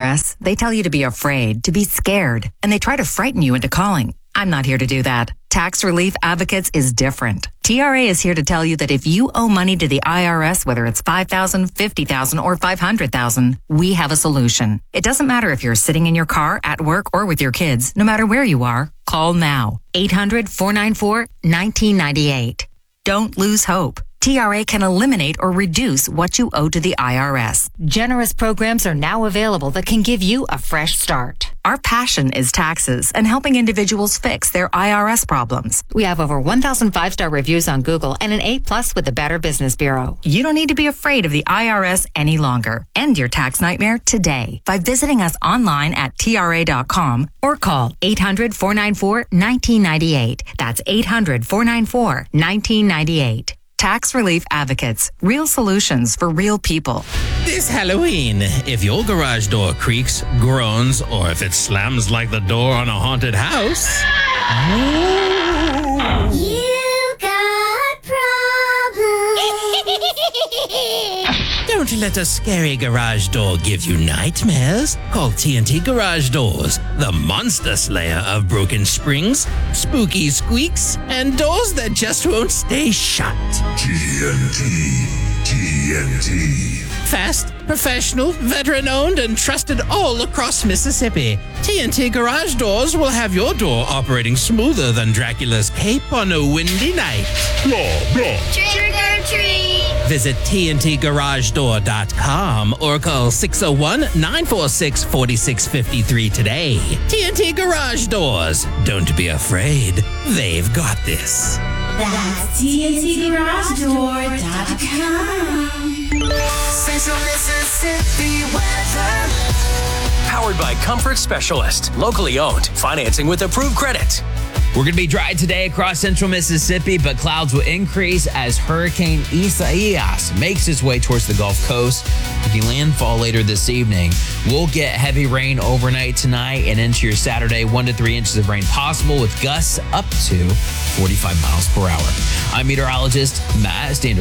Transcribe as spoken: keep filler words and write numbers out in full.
S, they tell you to be afraid, to be scared, and they try to frighten you into calling. I'm not here to do that. Tax Relief Advocates is different. T R A is here to tell you that if you owe money to the I R S, whether it's five thousand dollars, fifty thousand dollars, or five hundred thousand dollars, we have a solution. It doesn't matter if you're sitting in your car, at work, or with your kids. No matter where you are, call now. eight hundred, four nine four, one nine nine eight. Don't lose hope. T R A can eliminate or reduce what you owe to the I R S. Generous programs are now available that can give you a fresh start. Our passion is taxes and helping individuals fix their I R S problems. We have over one thousand five-star reviews on Google and an A plus with the Better Business Bureau. You don't need to be afraid of the I R S any longer. End your tax nightmare today by visiting us online at T R A dot com or call eight hundred, four nine four, one nine nine eight. That's eight hundred, four nine four, one nine nine eight. Tax Relief Advocates. Real solutions for real people. This Halloween, if your garage door creaks, groans, or if it slams like the door on a haunted house... You got problems. Don't let a scary garage door give you nightmares. Call T N T Garage Doors, the monster slayer of broken springs, spooky squeaks, and doors that just won't stay shut. T N T. T N T. Fast, professional, veteran-owned, and trusted all across Mississippi. T N T Garage Doors will have your door operating smoother than Dracula's cape on a windy night. Blah, blah. Trick or treat. Visit T N T garage door dot com or call six oh one, nine four six, four six five three today. T N T Garage Doors. Don't be afraid. They've got this. That's T N T garage door dot com. Central Mississippi weather. Powered by Comfort Specialist. Locally owned. Financing with approved credit. We're going to be dry today across central Mississippi, but clouds will increase as Hurricane Isaias makes its way towards the Gulf Coast. Making landfall later this evening. We'll get heavy rain overnight tonight and into your Saturday. One to three inches of rain possible with gusts up to forty-five miles per hour. I'm meteorologist Matt Standard.